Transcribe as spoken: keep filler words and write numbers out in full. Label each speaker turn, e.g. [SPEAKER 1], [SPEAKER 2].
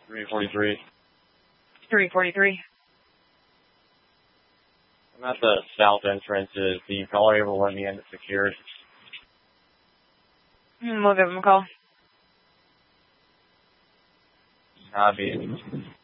[SPEAKER 1] three forty-three.
[SPEAKER 2] three forty-three.
[SPEAKER 1] I'm at the south entrance. Is the caller able to let me in? It's secured.
[SPEAKER 2] We'll give him a call.
[SPEAKER 1] Copy.